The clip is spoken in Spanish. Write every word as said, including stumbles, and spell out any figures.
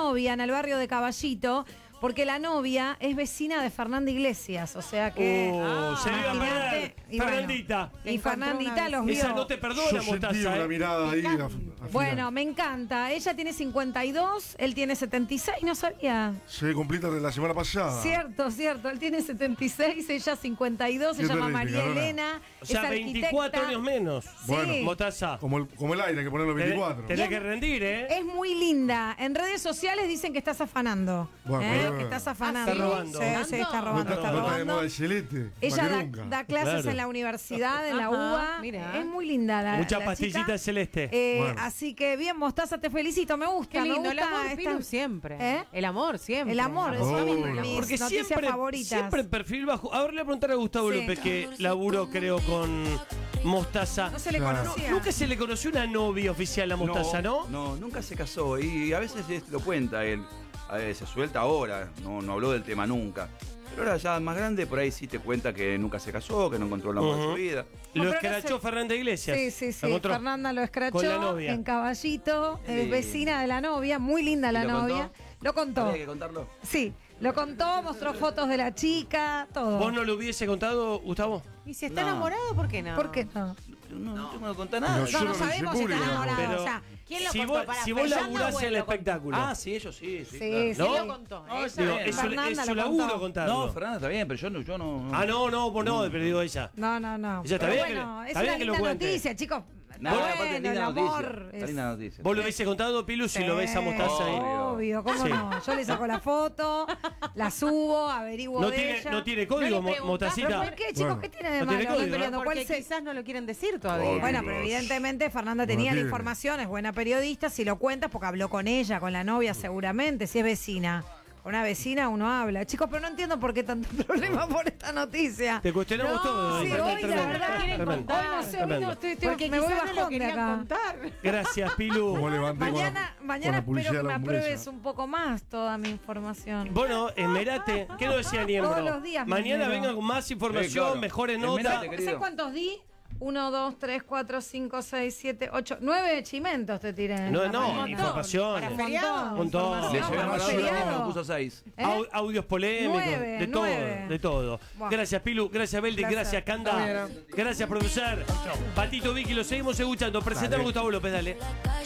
novia en el barrio de Caballito, porque la novia es vecina de Fernanda Iglesias, o sea que... Oh, ah, se le iba a imagínate, perder. y bueno, Fernandita. y Fernandita los vio. Esa no te perdona, Yo sentí Mostaza. una ¿eh? mirada ahí. al- al Bueno, final. me encanta. Ella tiene cincuenta y dos, él tiene setenta y seis, no sabía. Se completa de la semana pasada. Cierto, cierto. Él tiene setenta y seis, ella cincuenta y dos, se Qué llama terrible, María Carola. Elena. O sea, es veinticuatro arquitecta. años menos. Bueno, Sí. Mostaza. Como el, como el aire, hay que ponerlo Tenés, veinticuatro. tenés que rendir, ¿eh? Es muy linda. En redes sociales dicen que estás afanando. Bueno, ¿eh? bueno. Que estás afanando. Está robando. Sí, sí, está No robando, está, está no está de moda robando. el celeste. Ella más que da, nunca. da clases Claro. en la universidad, en la Ajá, U B A. mira. Es muy linda la Mucha la pastillita chica. celeste. Eh, Bueno. Así que bien, Mostaza, te felicito. Me gusta. Qué lindo, me el gusta amor, esta- Pilu, siempre. ¿Eh? El amor, siempre. El amor, es Amor. una de mis Porque noticias siempre, favoritas. siempre en perfil bajo. Ahora le voy a preguntar a Gustavo Sí. López, que laburó, creo, con Mostaza. No se le Claro. conocía. Nunca se le conoció una novia oficial a Mostaza, ¿no? No, nunca se casó y a veces es- lo cuenta él. A veces se suelta ahora, no, no habló del tema nunca. Pero ahora ya más grande, por ahí sí te cuenta que nunca se casó, que no encontró el amor de Ujú. su vida. Lo No, pero no escrachó sé. Fernanda Iglesias. Sí, sí, sí. La encontró Fernanda lo escrachó con la novia. en Caballito, eh, Sí. vecina de la novia, muy linda la ¿Y lo contó? novia. Lo contó. ¿Había que contarlo? Sí, lo contó, mostró fotos de la chica, todo. ¿Vos no lo hubiese contado, Gustavo? ¿Y si está No. enamorado, por qué no? ¿Por qué no? No, no tengo que contar nada. Pero No, yo no lo hice sabemos si está público. enamorado. Pero o sea, ¿quién lo si contó? vos, Para si vos Fernanda laburás o él en el lo contó? espectáculo. Ah, sí, ellos sí, sí. Sí, claro. sí. ¿No? ¿Quién lo contó? No, Eso está Digo, bien. es, su, Fernanda es su lo laburo contó. contarlo. No, Fernanda está bien, pero yo no. Yo no Ah, no, no, vos no, pero digo ella. No, no, no. Ya está Pero bien que bueno, le- es está una bien que lo linda cuente. noticia, chicos. No, bueno, aparte, el linda amor. noticia. Está es- linda noticia. ¿Vos lo hubiese contado, Pilu, si lo ves a Mostaza ahí? Obvio, ¿cómo Sí. no? Yo le saco la foto, la subo, averiguo No de tiene, ella. no tiene código, No le Mo- preguntás, ¿Pero Mostacita. por qué, chicos? Bueno. ¿Qué tiene de No malo? tiene No código, estoy peleando. Porque ¿Cuál se- quizás no lo quieren decir todavía. Obvio. Bueno, pero evidentemente Fernanda tenía la tiene. información, es buena periodista, si lo cuentas porque habló con ella, con la novia seguramente, si es vecina. Con una vecina uno habla. Chicos, pero no entiendo por qué tanto problema por esta noticia. Te cuestionamos No, todo. sí, tremendo, hoy la tremendo, verdad quieren tremendo, contar. Hoy no sé, hoy tremendo. no estoy, estoy- Porque me voy quizás no lo bajón de querían acá. contar. Gracias, Pilu. Como levanté con la- Mañana, con mañana la publicidad espero que de me la hamburguesa. apruebes un poco más toda mi información. Bueno, esmerate. ¿Qué no decía Niembro? Todos los días me Mañana esmero. vengan con más información, Sí, claro. mejores notas. Esmerate, ¿Sabes querido. cuántos di? Uno, dos, tres, cuatro, cinco, seis, siete, ocho, nueve chimentos te tiré. No, Un no, montón. informaciones. Para feriado. Un Montón. montón. Le No, llevé para más feriado. uno, me puso seis. ¿Eh? Au- audios polémicos, Nueve, de todo, nueve. de todo. Buah. Gracias, Pilu, gracias, Beldi, Placer. gracias, Canda. Gracias, profesor. Patito Vicky, lo seguimos escuchando. Presentame a Gustavo López, dale.